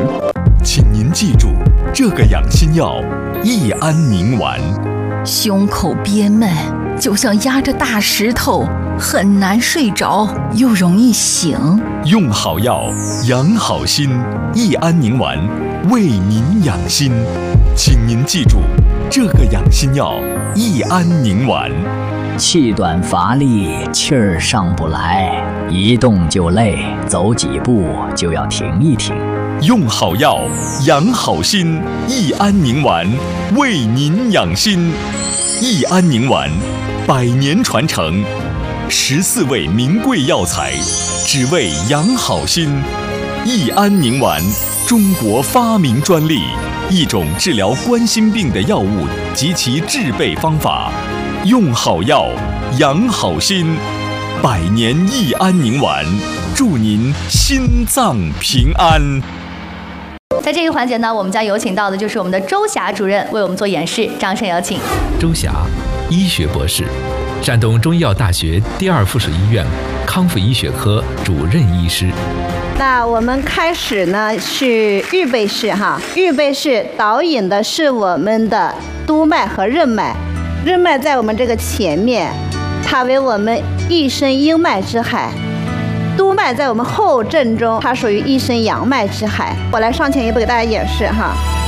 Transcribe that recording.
请您记住，这个养心药益安宁丸。 胸口憋闷，就像压着大石头，很难睡着，又容易醒。 用好药，养好心，益安宁丸为您养心。请您记住，这个养心药益安宁丸。 气短乏力，气儿上不来，一动就累，走几步就要停一停。 用好药，养好心，益安宁丸为您养心。益安宁丸，100年传承，14味名贵药材，只为养好心。益安宁丸，中国发明专利，一种治疗冠心病的药物及其制备方法。用好药，养好心，100年益安宁丸，祝您心脏平安。 在这个环节呢，我们将有请到的就是我们的周霞主任为我们做演示，掌声有请。 周霞，医学博士，山东中医药大学第2附属医院康复医学科主任医师。 那我们开始呢是预备式哈，预备式导引的是我们的督脉和任脉，任脉在我们这个前面，它为我们一身阴脉之海。督脉在我们后正中，它属于一身阳脉之海。我来上前一步给大家演示哈。